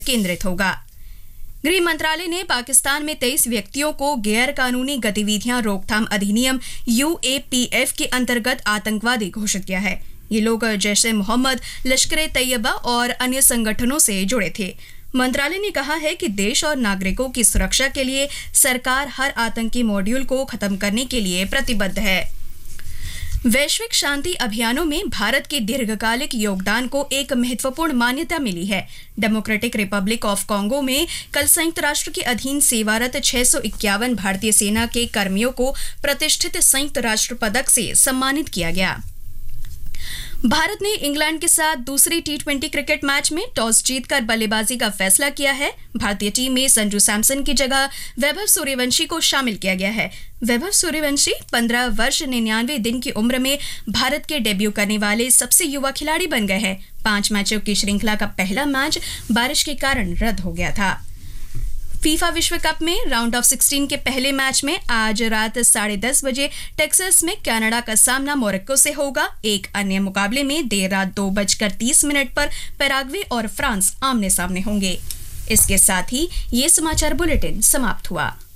केंद्रित होगा। गृह मंत्रालय ने पाकिस्तान में 23 व्यक्तियों को गैर कानूनी गतिविधियां रोकथाम अधिनियम UAPF के अंतर्गत आतंकवादी घोषित किया है। ये लोग जैश-ए मोहम्मद, लश्कर-ए-तैयबा और अन्य संगठनों से जुड़े थे। मंत्रालय ने कहा है कि देश और नागरिकों की सुरक्षा के लिए सरकार हर आतंकी मॉड्यूल को खत्म करने के लिए प्रतिबद्ध है। वैश्विक शांति अभियानों में भारत के दीर्घकालिक योगदान को एक महत्वपूर्ण मान्यता मिली है। डेमोक्रेटिक रिपब्लिक ऑफ कॉन्गो में कल संयुक्त राष्ट्र के अधीन सेवारत 651 भारतीय सेना के कर्मियों को प्रतिष्ठित संयुक्त राष्ट्र पदक से सम्मानित किया गया। भारत ने इंग्लैंड के साथ दूसरी T20 क्रिकेट मैच में टॉस जीतकर बल्लेबाजी का फैसला किया है। भारतीय टीम में संजू सैमसन की जगह वैभव सूर्यवंशी को शामिल किया गया है। वैभव सूर्यवंशी 15 वर्ष 99 दिन की उम्र में भारत के डेब्यू करने वाले सबसे युवा खिलाड़ी बन गए हैं। 5 मैचों की श्रृंखला का पहला मैच बारिश के कारण रद्द हो गया था। फीफा विश्व कप में राउंड ऑफ 16 के पहले मैच में आज रात 10:30 बजे टेक्सास में कनाडा का सामना मोरक्को से होगा। एक अन्य मुकाबले में देर रात 2:30 पर पैराग्वे और फ्रांस आमने सामने होंगे। इसके साथ ही ये समाचार बुलेटिन समाप्त हुआ।